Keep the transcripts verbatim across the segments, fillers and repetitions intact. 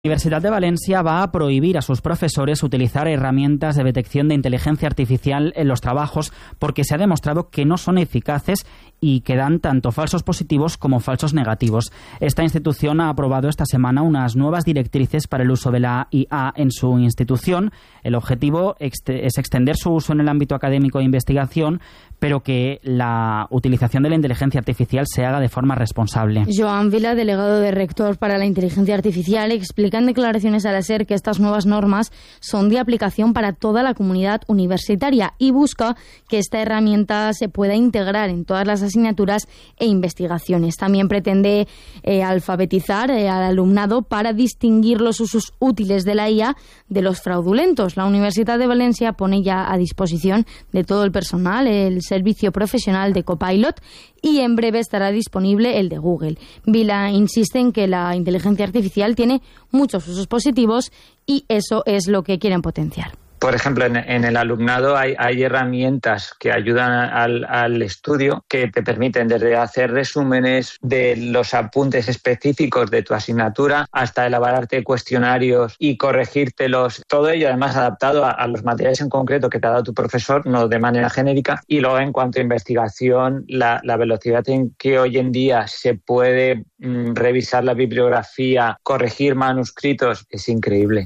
La Universidad de Valencia va a prohibir a sus profesores utilizar herramientas de detección de inteligencia artificial en los trabajos porque se ha demostrado que no son eficaces y que dan tanto falsos positivos como falsos negativos. Esta institución ha aprobado esta semana unas nuevas directrices para el uso de la I A en su institución. El objetivo es extender su uso en el ámbito académico e investigación, pero que la utilización de la inteligencia artificial se haga de forma responsable. Joan Vila, delegado de rector para la inteligencia artificial, explica en declaraciones a la SER que estas nuevas normas son de aplicación para toda la comunidad universitaria y busca que esta herramienta se pueda integrar en todas las asignaturas e investigaciones. También pretende eh, alfabetizar eh, al alumnado para distinguir los usos útiles de la I A de los fraudulentos. La Universidad de Valencia pone ya a disposición de todo el personal el servicio profesional de Copilot y en breve estará disponible el de Google. Vila insiste en que la inteligencia artificial tiene muchos usos positivos y eso es lo que quieren potenciar. Por ejemplo, en, en el alumnado hay, hay herramientas que ayudan al, al estudio que te permiten desde hacer resúmenes de los apuntes específicos de tu asignatura hasta elaborarte cuestionarios y corregírtelos. Todo ello además adaptado a, a los materiales en concreto que te ha dado tu profesor, no de manera genérica. Y luego en cuanto a investigación, la, la velocidad en que hoy en día se puede mmm, revisar la bibliografía, corregir manuscritos, es increíble.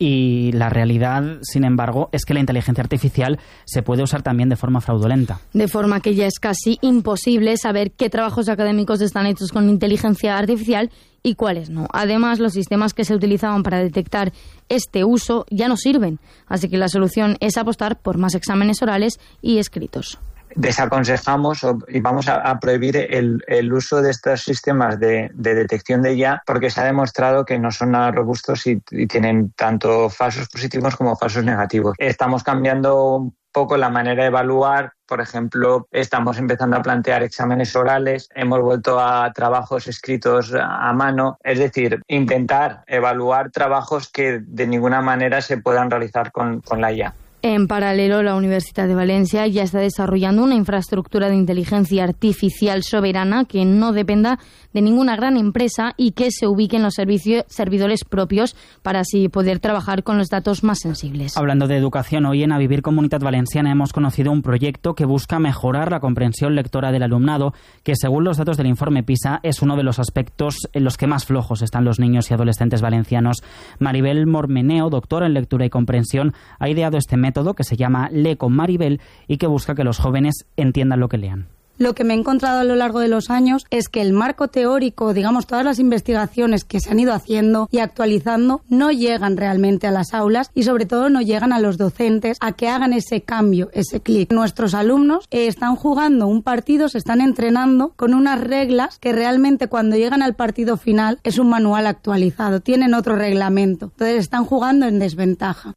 Y la realidad, sin embargo, es que la inteligencia artificial se puede usar también de forma fraudulenta. De forma que ya es casi imposible saber qué trabajos académicos están hechos con inteligencia artificial y cuáles no. Además, los sistemas que se utilizaban para detectar este uso ya no sirven. Así que la solución es apostar por más exámenes orales y escritos. Desaconsejamos y vamos a, a prohibir el, el uso de estos sistemas de, de detección de I A porque se ha demostrado que no son nada robustos y, y tienen tanto falsos positivos como falsos negativos. Estamos cambiando un poco la manera de evaluar. Por ejemplo, estamos empezando a plantear exámenes orales, hemos vuelto a trabajos escritos a mano, es decir, intentar evaluar trabajos que de ninguna manera se puedan realizar con, con la I A. En paralelo, la Universidad de Valencia ya está desarrollando una infraestructura de inteligencia artificial soberana que no dependa de ninguna gran empresa y que se ubique en los servicios, servidores propios para así poder trabajar con los datos más sensibles. Hablando de educación, hoy en A Vivir Comunitat Valenciana hemos conocido un proyecto que busca mejorar la comprensión lectora del alumnado, que según los datos del informe PISA es uno de los aspectos en los que más flojos están los niños y adolescentes valencianos. Maribel Mormeneo, doctora en lectura y comprensión, ha ideado este método que se llama Lee con Maribel y que busca que los jóvenes entiendan lo que lean. Lo que me he encontrado a lo largo de los años es que el marco teórico, digamos, todas las investigaciones que se han ido haciendo y actualizando no llegan realmente a las aulas y sobre todo no llegan a los docentes a que hagan ese cambio, ese clic. Nuestros alumnos eh, están jugando un partido, se están entrenando con unas reglas que realmente cuando llegan al partido final es un manual actualizado, tienen otro reglamento, entonces están jugando en desventaja.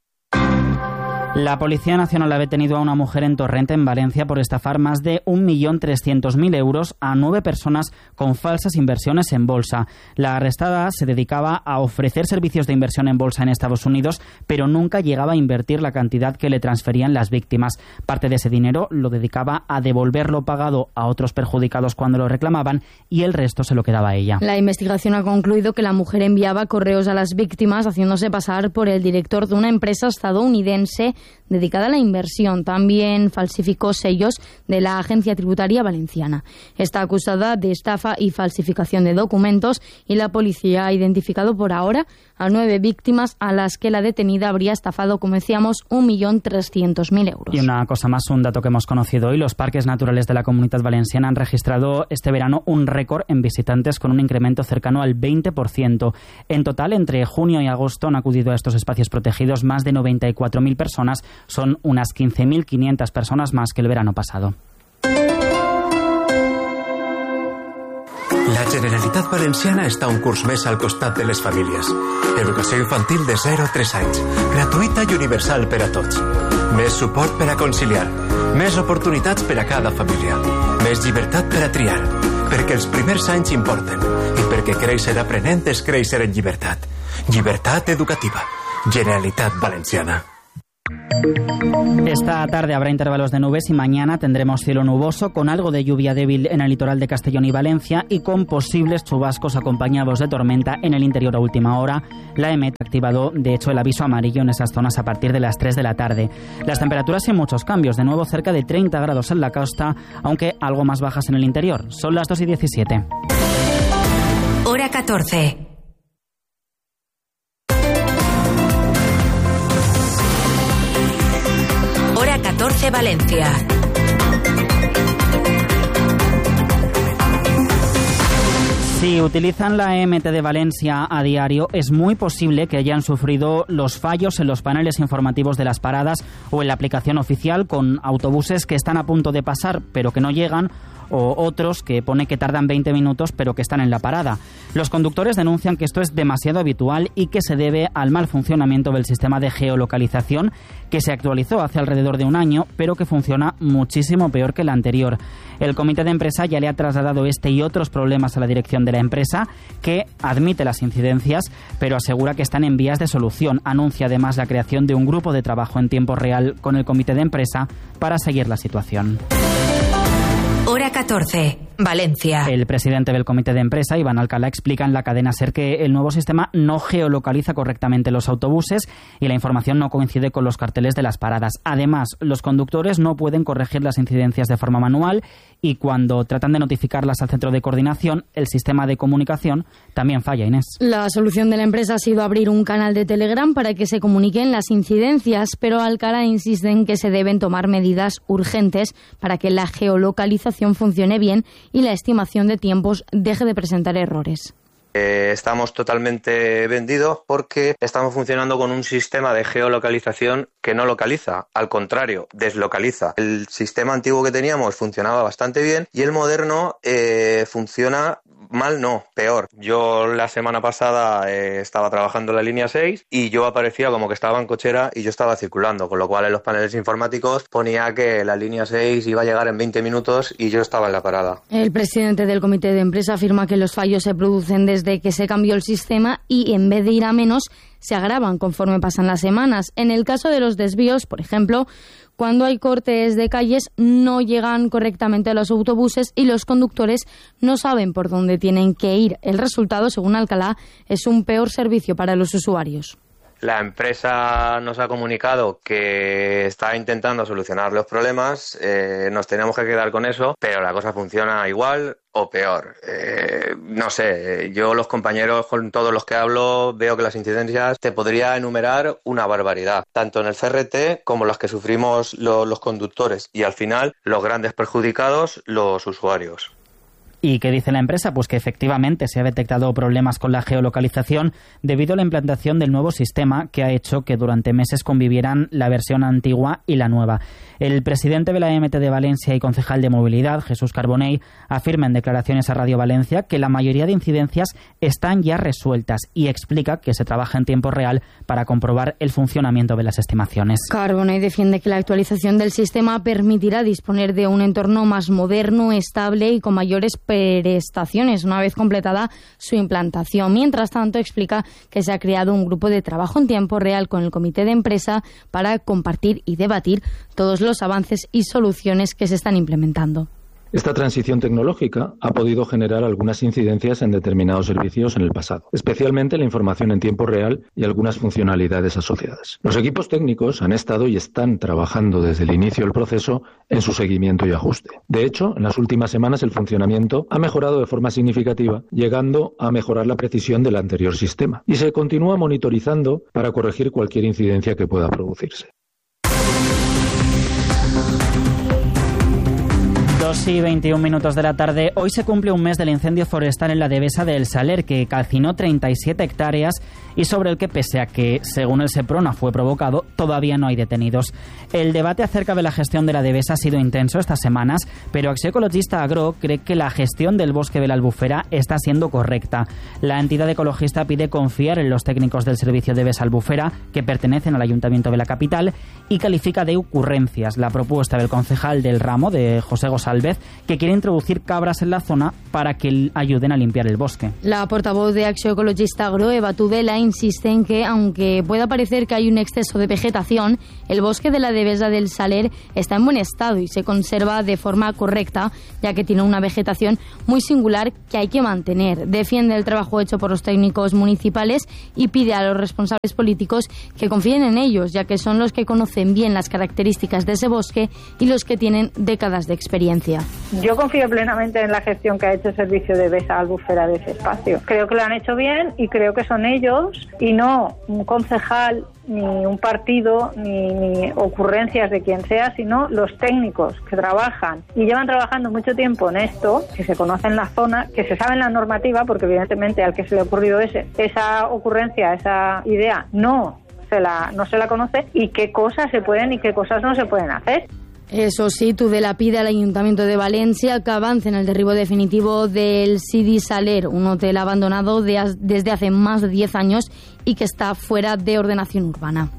La Policía Nacional ha detenido a una mujer en Torrent, en Valencia, por estafar más de un millón trescientos mil euros a nueve personas con falsas inversiones en bolsa. La arrestada se dedicaba a ofrecer servicios de inversión en bolsa en Estados Unidos, pero nunca llegaba a invertir la cantidad que le transferían las víctimas. Parte de ese dinero lo dedicaba a devolver lo pagado a otros perjudicados cuando lo reclamaban y el resto se lo quedaba a ella. La investigación ha concluido que la mujer enviaba correos a las víctimas haciéndose pasar por el director de una empresa estadounidense dedicada a la inversión. También falsificó sellos de la Agencia Tributaria Valenciana. Está acusada de estafa y falsificación de documentos y la policía ha identificado por ahora a nueve víctimas a las que la detenida habría estafado, como decíamos, un millón trescientos mil euros. Y una cosa más, un dato que hemos conocido hoy, los parques naturales de la Comunitat Valenciana han registrado este verano un récord en visitantes con un incremento cercano al veinte por ciento. En total, entre junio y agosto han acudido a estos espacios protegidos más de noventa y cuatro mil personas. Son unas quince mil quinientas personas más que el verano pasado. La Generalitat Valenciana està un curs més al costat de les famílies. Educació infantil de zero a tres anys, gratuïta i universal per a tots. Més suport per a conciliar, més oportunitats per a cada família, més llibertat per a triar, perquè els primers anys importen i perquè créixer aprenent és créixer en llibertat. Llibertat educativa. Generalitat Valenciana. Esta tarde habrá intervalos de nubes y mañana tendremos cielo nuboso con algo de lluvia débil en el litoral de Castellón y Valencia y con posibles chubascos acompañados de tormenta en el interior a última hora. La E M E T ha activado, de hecho, el aviso amarillo en esas zonas a partir de las tres de la tarde. Las temperaturas sin muchos cambios, de nuevo cerca de treinta grados en la costa, aunque algo más bajas en el interior. Son las dos y diecisiete. Hora catorce. Hora catorce Valencia. Si utilizan la E M E T de Valencia a diario, es muy posible que hayan sufrido los fallos en los paneles informativos de las paradas o en la aplicación oficial con autobuses que están a punto de pasar pero que no llegan, o otros que pone que tardan veinte minutos pero que están en la parada. Los conductores denuncian que esto es demasiado habitual y que se debe al mal funcionamiento del sistema de geolocalización que se actualizó hace alrededor de un año pero que funciona muchísimo peor que el anterior. El comité de empresa ya le ha trasladado este y otros problemas a la dirección de la empresa, que admite las incidencias pero asegura que están en vías de solución. Anuncia además la creación de un grupo de trabajo en tiempo real con el comité de empresa para seguir la situación. Hora catorce, Valencia. El presidente del comité de empresa, Iván Alcalá, explica en la cadena SER que el nuevo sistema no geolocaliza correctamente los autobuses y la información no coincide con los carteles de las paradas. Además, los conductores no pueden corregir las incidencias de forma manual y cuando tratan de notificarlas al centro de coordinación, el sistema de comunicación también falla, Inés. La solución de la empresa ha sido abrir un canal de Telegram para que se comuniquen las incidencias, pero Alcalá insiste en que se deben tomar medidas urgentes para que la geolocalización funcione bien y la estimación de tiempos deje de presentar errores. Eh, estamos totalmente vendidos porque estamos funcionando con un sistema de geolocalización que no localiza, al contrario, deslocaliza. El sistema antiguo que teníamos funcionaba bastante bien y el moderno eh, funciona mal, no, peor. Yo la semana pasada eh, estaba trabajando en la línea seis y yo aparecía como que estaba en cochera y yo estaba circulando, con lo cual en los paneles informáticos ponía que la línea seis iba a llegar en veinte minutos y yo estaba en la parada. El presidente del comité de empresa afirma que los fallos se producen desde que se cambió el sistema y en vez de ir a menos, se agravan conforme pasan las semanas. En el caso de los desvíos, por ejemplo, cuando hay cortes de calles no llegan correctamente a los autobuses y los conductores no saben por dónde tienen que ir. El resultado, según Alcalá, es un peor servicio para los usuarios. La empresa nos ha comunicado que está intentando solucionar los problemas, eh, nos tenemos que quedar con eso, pero la cosa funciona igual o peor. Eh, no sé, yo los compañeros con todos los que hablo veo que las incidencias te podría enumerar una barbaridad, tanto en el C R T como las que sufrimos lo, los conductores y al final los grandes perjudicados, los usuarios. ¿Y qué dice la empresa? Pues que efectivamente se ha detectado problemas con la geolocalización debido a la implantación del nuevo sistema que ha hecho que durante meses convivieran la versión antigua y la nueva. El presidente de la E M E T de Valencia y concejal de Movilidad, Jesús Carbonell, afirma en declaraciones a Radio Valencia que la mayoría de incidencias están ya resueltas y explica que se trabaja en tiempo real para comprobar el funcionamiento de las estimaciones. Carbonell defiende que la actualización del sistema permitirá disponer de un entorno más moderno, estable y con mayores prestaciones una vez completada su implantación. Mientras tanto, explica que se ha creado un grupo de trabajo en tiempo real con el comité de empresa para compartir y debatir todos los avances y soluciones que se están implementando. Esta transición tecnológica ha podido generar algunas incidencias en determinados servicios en el pasado, especialmente la información en tiempo real y algunas funcionalidades asociadas. Los equipos técnicos han estado y están trabajando desde el inicio del proceso en su seguimiento y ajuste. De hecho, en las últimas semanas el funcionamiento ha mejorado de forma significativa, llegando a mejorar la precisión del anterior sistema, y se continúa monitorizando para corregir cualquier incidencia que pueda producirse. dos y veintiún minutos de la tarde. Hoy se cumple un mes del incendio forestal en la Devesa del Saler, que calcinó treinta y siete hectáreas y sobre el que, pese a que, según el Seprona, fue provocado, todavía no hay detenidos. El debate acerca de la gestión de la Devesa ha sido intenso estas semanas, pero Axioecologista Agro cree que la gestión del bosque de la Albufera está siendo correcta. La entidad ecologista pide confiar en los técnicos del servicio Devesa Albufera, que pertenecen al Ayuntamiento de la capital, y califica de ocurrencias la propuesta del concejal del ramo, de José Gosal Galvez, que quiere introducir cabras en la zona para que ayuden a limpiar el bosque. La portavoz de Acció Ecologista Agro, Eva Tudela, insiste en que, aunque pueda parecer que hay un exceso de vegetación, el bosque de la Devesa del Saler está en buen estado y se conserva de forma correcta, ya que tiene una vegetación muy singular que hay que mantener. Defiende el trabajo hecho por los técnicos municipales y pide a los responsables políticos que confíen en ellos, ya que son los que conocen bien las características de ese bosque y los que tienen décadas de experiencia. Yo confío plenamente en la gestión que ha hecho el Servicio de Besa Albufera de ese espacio. Creo que lo han hecho bien y creo que son ellos y no un concejal, ni un partido, ni, ni ocurrencias de quien sea, sino los técnicos que trabajan y llevan trabajando mucho tiempo en esto, que se conocen la zona, que se saben la normativa, porque evidentemente al que se le ha ocurrido ese, esa ocurrencia, esa idea, no se la, no se la conoce, y qué cosas se pueden y qué cosas no se pueden hacer. Eso sí, Tudela pide al Ayuntamiento de Valencia que avance en el derribo definitivo del Sidi Saler, un hotel abandonado de, desde hace más de diez años y que está fuera de ordenación urbana.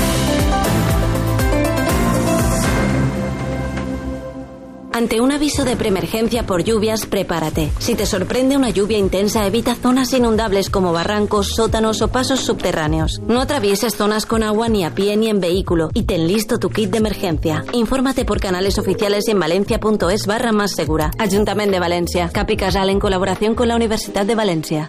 Ante un aviso de preemergencia por lluvias, prepárate. Si te sorprende una lluvia intensa, evita zonas inundables como barrancos, sótanos o pasos subterráneos. No atravieses zonas con agua ni a pie ni en vehículo y ten listo tu kit de emergencia. Infórmate por canales oficiales en valencia.es barra más segura. Ayuntamiento de Valencia. Capi Casal en colaboración con la Universitat de València.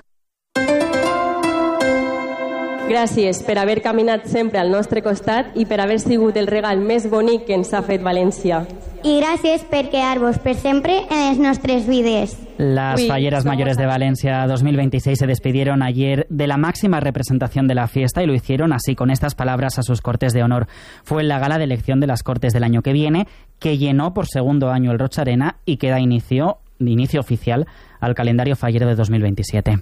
Gràcies per haver caminat sempre al nostre costat i per haver sigut el regal més bonic que ens ha fet València. Y gracias por quedaros por siempre en las nuestras vidas. Las Uy, Falleras Mayores de Valencia dos mil veintiséis se despidieron ayer de la máxima representación de la fiesta y lo hicieron así, con estas palabras a sus Cortes de Honor. Fue en la gala de elección de las Cortes del año que viene, que llenó por segundo año el Rocha Arena y que da inicio, inicio oficial al calendario fallero de dos mil veintisiete.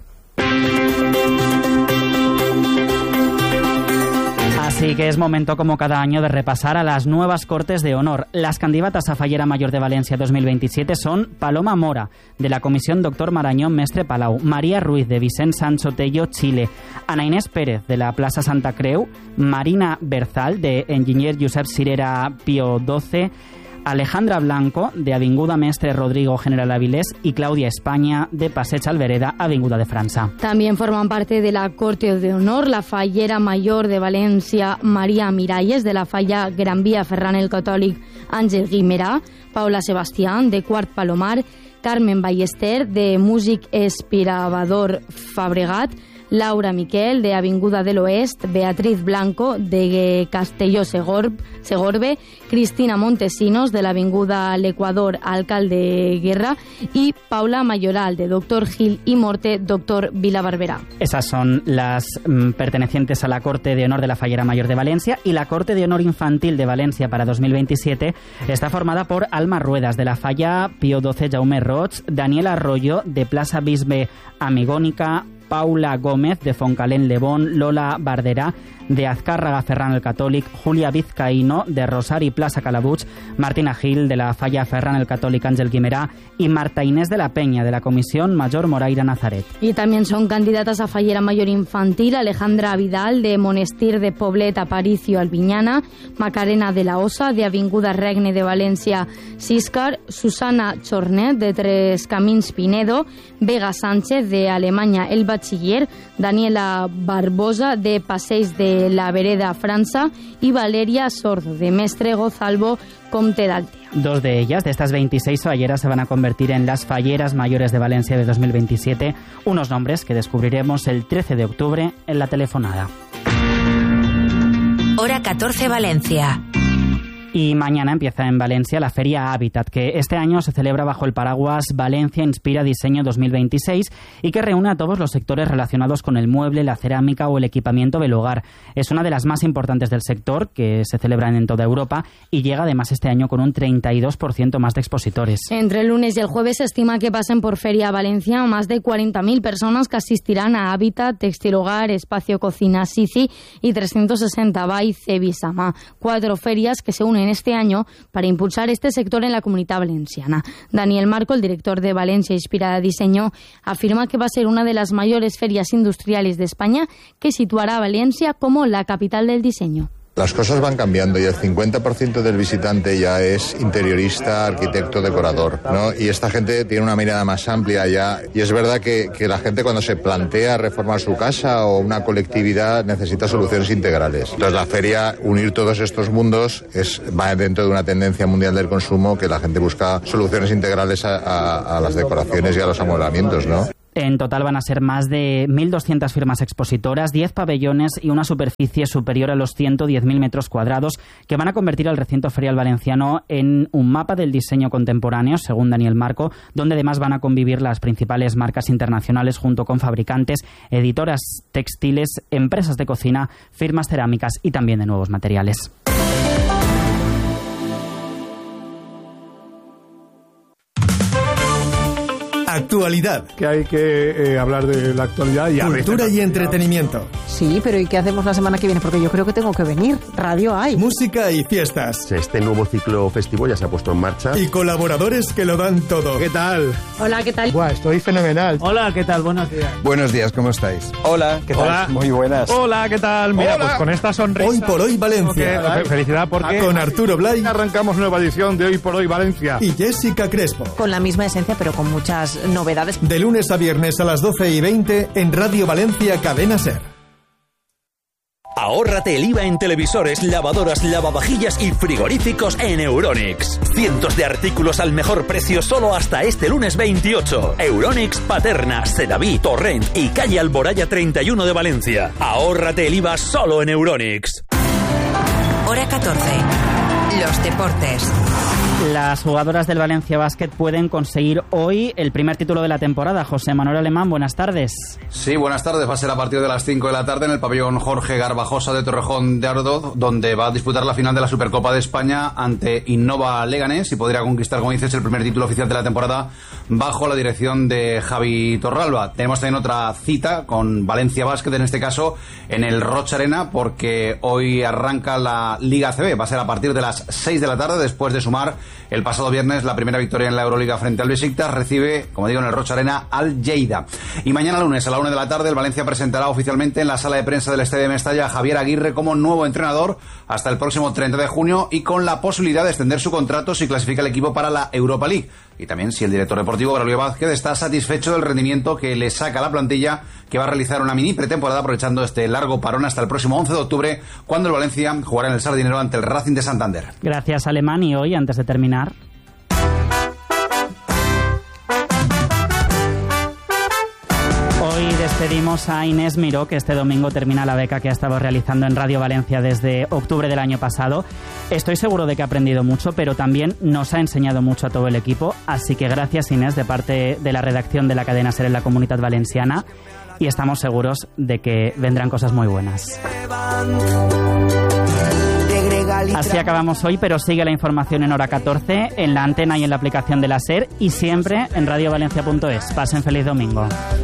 Así que es momento, como cada año, de repasar a las nuevas Cortes de Honor. Las candidatas a Fallera Mayor de Valencia dos mil veintisiete son Paloma Mora, de la Comisión Doctor Marañón Mestre Palau, María Ruiz, de Vicent Sancho Tello, Chile, Ana Inés Pérez, de la Plaza Santa Creu, Marina Berzal, de Enginyer Josep Cirera Pío doce, Alejandra Blanco, de Avinguda Mestre Rodrigo General Avilés, y Claudia España, de Passeig Albereda, Avinguda de França. También forman parte de la Corte de Honor la Fallera Mayor de Valencia María Miralles, de la Falla Gran Vía Ferran el Catòlic Àngel Guimerà, Paula Sebastián, de Quart Palomar, Carmen Ballester, de Músic Espiravador Fabregat, Laura Miquel, de Avinguda de l'Oest, Beatriz Blanco, de Castelló Segorbe, Cristina Montesinos, de l'Avinguda l'Equador Alcalde Guerra, y Paula Mayoral, de Doctor Gil y Morte, Doctor Vila Barberá. Esas son las mm, pertenecientes a la Corte de Honor de la Fallera Mayor de Valencia, y la Corte de Honor Infantil de Valencia para dos mil veintisiete está formada por Alma Ruedas, de la Falla Pío doce Jaume Roig, Daniel Arroyo, de Plaça Bisbe Amigónica, Paula Gómez, de Foncalén Lebón, Lola Barderá, de Azcárraga Ferran el Catòlic, Julia Vizcaíno, de Rosari Plaza Calabuig, Martina Gil, de la Falla Ferran el Catòlic Àngel Guimerà, y Marta Inés de la Peña, de la Comisión Mayor Moraira Nazaret. Y también son candidatas a Fallera Mayor Infantil Alejandra Vidal, de Monestir de Poblet Aparicio Albiñana, Macarena de la Osa, de Avinguda Regne de València Siscar, Susana Chornet, de Tres Camins Pinedo, Vega Sánchez, de Alemanya El Batxiller, Daniela Barbosa, de Passeig de la Vereda França, y Valeria Sordo, de Mestre Gozalvo Comte d'Altea. Dos de ellas, de estas veintiséis falleras, se van a convertir en las Falleras Mayores de Valencia de dos mil veintisiete, unos nombres que descubriremos el trece de octubre en la telefonada. Hora catorce Valencia. Y mañana empieza en Valencia la Feria Hábitat, que este año se celebra bajo el paraguas Valencia Inspira Diseño dos mil veintiséis y que reúne a todos los sectores relacionados con el mueble, la cerámica o el equipamiento del hogar. Es una de las más importantes del sector, que se celebran en toda Europa, y llega además este año con un treinta y dos por ciento más de expositores. Entre el lunes y el jueves se estima que pasen por Feria Valencia más de cuarenta mil personas que asistirán a Hábitat, Textil Hogar, Espacio Cocina Sici y trescientos sesenta Bay Cevisama, cuatro ferias que se unen este año para impulsar este sector en la Comunitat Valenciana. Daniel Marco, el director de Valencia Inspira Diseño, afirma que va a ser una de las mayores ferias industriales de España, que situará a Valencia como la capital del diseño. Las cosas van cambiando y el cincuenta por ciento del visitante ya es interiorista, arquitecto, decorador, ¿no? Y esta gente tiene una mirada más amplia ya, y es verdad que, que la gente cuando se plantea reformar su casa o una colectividad necesita soluciones integrales. Entonces la feria, unir todos estos mundos, es, va dentro de una tendencia mundial del consumo que la gente busca soluciones integrales a, a, a las decoraciones y a los amueblamientos, ¿no? En total van a ser más de mil doscientas firmas expositoras, diez pabellones y una superficie superior a los ciento diez mil metros cuadrados que van a convertir al recinto ferial valenciano en un mapa del diseño contemporáneo, según Daniel Marco, donde además van a convivir las principales marcas internacionales junto con fabricantes, editoras textiles, empresas de cocina, firmas cerámicas y también de nuevos materiales. Actualidad. Que hay que eh, hablar de la actualidad y cultura y entretenimiento. Sí, pero ¿y qué hacemos la semana que viene? Porque yo creo que tengo que venir. Radio hay. Música y fiestas. Este nuevo ciclo festivo ya se ha puesto en marcha. Y colaboradores que lo dan todo. ¿Qué tal? Hola, ¿qué tal? Buah, estoy fenomenal. Hola, ¿qué tal? Buenos días. Buenos días, ¿cómo estáis? Hola, ¿qué tal? Hola. Muy buenas. Hola, ¿qué tal? Mira, Hola. pues con esta sonrisa. Hoy por hoy Valencia. Okay, felicidad porque con Arturo Blay. Arrancamos nueva edición de Hoy por Hoy Valencia. Y Jessica Crespo. Con la misma esencia, pero con muchas novedades. De lunes a viernes a las doce y veinte en Radio Valencia Cadena Ser. Ahórrate el I V A en televisores, lavadoras, lavavajillas y frigoríficos en Euronics. Cientos de artículos al mejor precio solo hasta este lunes veintiocho. Euronics Paterna, Sedaví, Torrent y calle Alboraya treinta y uno de Valencia. Ahórrate el I V A solo en Euronics. Hora catorce. Los deportes. Las jugadoras del Valencia Basket pueden conseguir hoy el primer título de la temporada. José Manuel Alemán, buenas tardes. Sí, buenas tardes. Va a ser a partir de las cinco de la tarde en el pabellón Jorge Garbajosa de Torrejón de Ardoz, donde va a disputar la final de la Supercopa de España ante Innova Leganés y podría conquistar, como dices, el primer título oficial de la temporada bajo la dirección de Javi Torralba. Tenemos también otra cita con Valencia Basket, en este caso en el Rocha Arena, porque hoy arranca la Liga A C B. Va a ser a partir de las seis de la tarde, después de sumar el pasado viernes la primera victoria en la Euroliga frente al Besiktas. Recibe, como digo, en el Rocha Arena al Lleida. Y mañana lunes a la una de la tarde el Valencia presentará oficialmente en la sala de prensa del Estadio de Mestalla a Javier Aguirre como nuevo entrenador hasta el próximo treinta de junio y con la posibilidad de extender su contrato si clasifica el equipo para la Europa League. Y también si el director deportivo Braulio Vázquez está satisfecho del rendimiento que le saca a la plantilla, que va a realizar una mini pretemporada aprovechando este largo parón hasta el próximo once de octubre, cuando el Valencia jugará en el Sardinero ante el Racing de Santander. Gracias, Alemán. Y hoy, antes de terminar, hoy despedimos a Inés Miró, que este domingo termina la beca que ha estado realizando en Radio Valencia desde octubre del año pasado. Estoy seguro de que ha aprendido mucho, pero también nos ha enseñado mucho a todo el equipo. Así que gracias, Inés, de parte de la redacción de la cadena SER en la Comunitat Valenciana. Y estamos seguros de que vendrán cosas muy buenas. Así acabamos hoy, pero sigue la información en hora catorce, en la antena y en la aplicación de la SER y siempre en radio valencia punto es. Pasen feliz domingo.